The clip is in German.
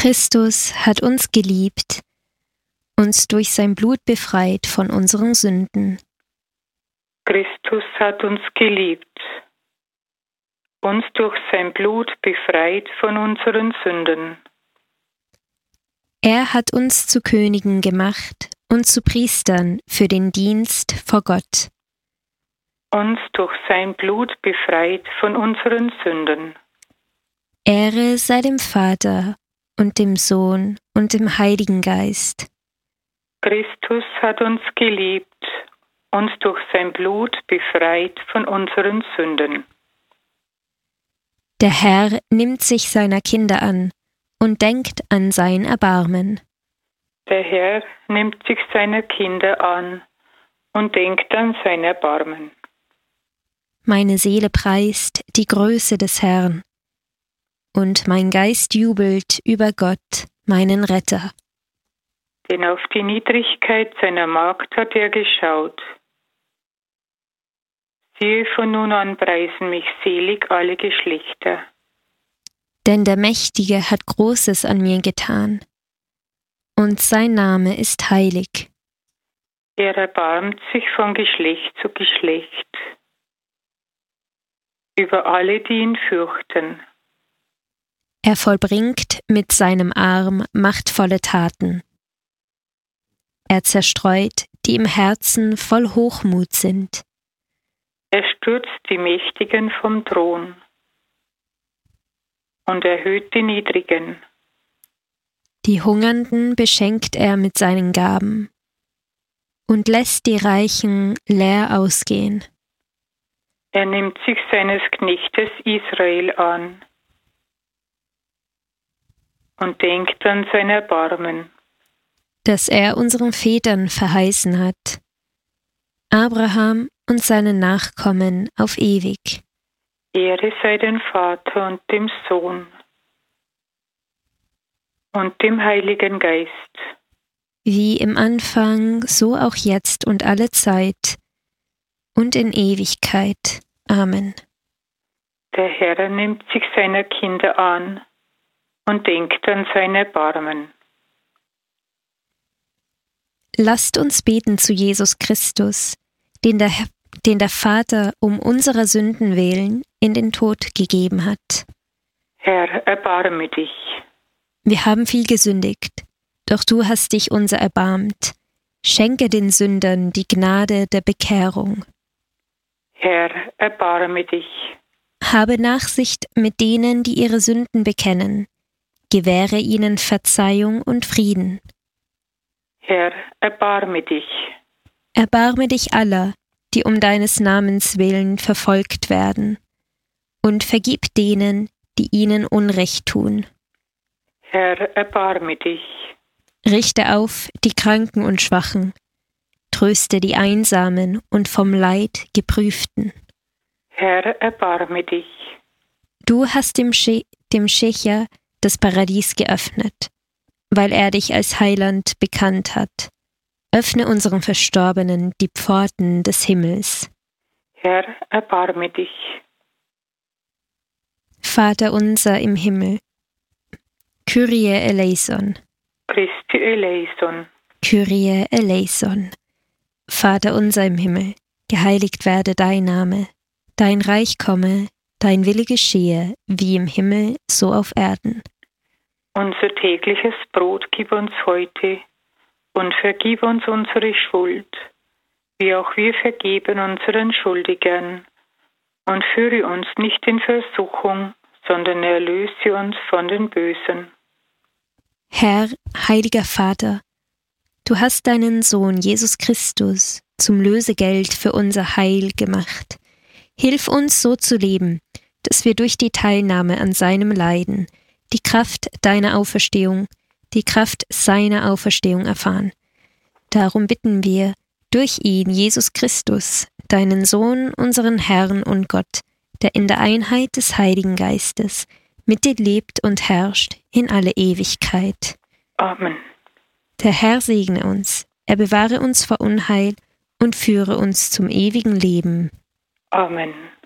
Christus hat uns geliebt, uns durch sein Blut befreit von unseren Sünden. Christus hat uns geliebt, uns durch sein Blut befreit von unseren Sünden. Er hat uns zu Königen gemacht und zu Priestern für den Dienst vor Gott. Uns durch sein Blut befreit von unseren Sünden. Ehre sei dem Vater und dem Sohn und dem Heiligen Geist. Christus hat uns geliebt, uns durch sein Blut befreit von unseren Sünden. Der Herr nimmt sich seiner Kinder an und denkt an sein Erbarmen. Der Herr nimmt sich seiner Kinder an und denkt an sein Erbarmen. Meine Seele preist die Größe des Herrn, und mein Geist jubelt über Gott, meinen Retter. Denn auf die Niedrigkeit seiner Magd hat er geschaut. Siehe, von nun an preisen mich selig alle Geschlechter. Denn der Mächtige hat Großes an mir getan, und sein Name ist heilig. Er erbarmt sich von Geschlecht zu Geschlecht über alle, die ihn fürchten. Er vollbringt mit seinem Arm machtvolle Taten. Er zerstreut, die im Herzen voll Hochmut sind. Er stürzt die Mächtigen vom Thron und erhöht die Niedrigen. Die Hungernden beschenkt er mit seinen Gaben und lässt die Reichen leer ausgehen. Er nimmt sich seines Knechtes Israel an und denkt an sein Erbarmen, das er unseren Vätern verheißen hat, Abraham und seinen Nachkommen auf ewig. Ehre sei dem Vater und dem Sohn und dem Heiligen Geist, wie im Anfang, so auch jetzt und alle Zeit und in Ewigkeit. Amen. Der Herr nimmt sich seiner Kinder an und denkt an sein Erbarmen. Lasst uns beten zu Jesus Christus, den der Vater um unserer Sünden willen in den Tod gegeben hat. Herr, erbarme dich. Wir haben viel gesündigt, doch du hast dich unser erbarmt. Schenke den Sündern die Gnade der Bekehrung. Herr, erbarme dich. Habe Nachsicht mit denen, die ihre Sünden bekennen. Gewähre ihnen Verzeihung und Frieden. Herr, erbarme dich. Erbarme dich aller, die um deines Namens willen verfolgt werden, und vergib denen, die ihnen Unrecht tun. Herr, erbarme dich. Richte auf die Kranken und Schwachen, tröste die Einsamen und vom Leid Geprüften. Herr, erbarme dich. Du hast dem Schächer das Paradies geöffnet, weil er dich als Heiland bekannt hat. Öffne unseren Verstorbenen die Pforten des Himmels. Herr, erbarme dich. Vater unser im Himmel, Kyrie eleison. Christi eleison. Kyrie eleison. Vater unser im Himmel, geheiligt werde dein Name, dein Reich komme, dein Wille geschehe, wie im Himmel, so auf Erden. Unser tägliches Brot gib uns heute und vergib uns unsere Schuld, wie auch wir vergeben unseren Schuldigern. Und führe uns nicht in Versuchung, sondern erlöse uns von den Bösen. Herr, heiliger Vater, du hast deinen Sohn Jesus Christus zum Lösegeld für unser Heil gemacht. Hilf uns so zu leben, dass wir durch die Teilnahme an seinem Leiden die Kraft deiner Auferstehung, die Kraft seiner Auferstehung erfahren. Darum bitten wir durch ihn, Jesus Christus, deinen Sohn, unseren Herrn und Gott, der in der Einheit des Heiligen Geistes mit dir lebt und herrscht in alle Ewigkeit. Amen. Der Herr segne uns, er bewahre uns vor Unheil und führe uns zum ewigen Leben. Amen.